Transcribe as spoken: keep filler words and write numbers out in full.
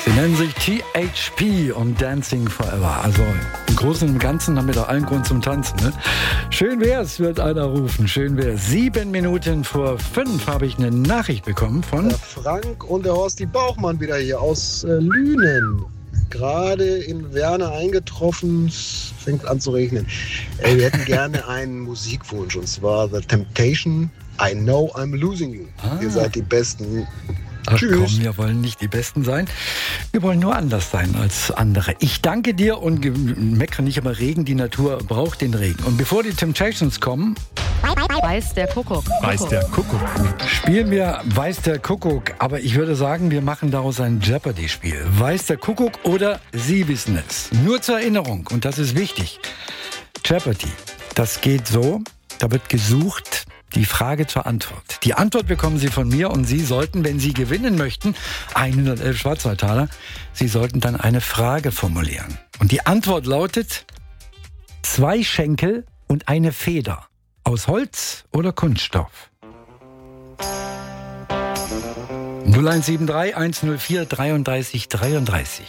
Sie nennen sich T H P und Dancing Forever. Also im Großen und Ganzen haben wir doch allen Grund zum Tanzen. Ne? Schön wär's, wird einer rufen. Schön wär's. Sieben Minuten vor fünf habe ich eine Nachricht bekommen von... Der Frank und der Horsti Bauchmann wieder hier aus äh, Lünen. Gerade in Werne eingetroffen, es fängt an zu regnen. Äh, wir hätten gerne einen Musikwunsch, und zwar The Temptation, I Know I'm Losing You. Ah. Ihr seid die Besten. Ach Tschüss. komm, wir wollen nicht die Besten sein. Wir wollen nur anders sein als andere. Ich danke dir und ge- meckere nicht über Regen. Die Natur braucht den Regen. Und bevor die Temptations kommen, Weiß der Kuckuck. Weiß der Kuckuck. spielen wir Weiß der Kuckuck. Aber ich würde sagen, wir machen daraus ein Jeopardy-Spiel. Weiß der Kuckuck oder Sie wissen es. Nur zur Erinnerung, und das ist wichtig. Jeopardy, das geht so, da wird gesucht, die Frage zur Antwort. Die Antwort bekommen Sie von mir und Sie sollten, wenn Sie gewinnen möchten, hundertelf Schwarzwaldtaler, Sie sollten dann eine Frage formulieren. Und die Antwort lautet: zwei Schenkel und eine Feder. Aus Holz oder Kunststoff? null eins sieben drei eins null vier dreiunddreißig dreiunddreißig.